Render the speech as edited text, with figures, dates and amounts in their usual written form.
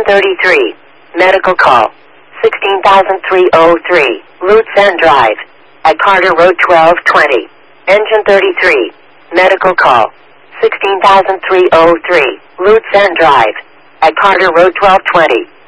33. Medical call. 16,303. Lutz End Drive. At Carter Road 1220. Engine 33. Medical call. 16,303. Lutz End Drive. At Carter Road 1220.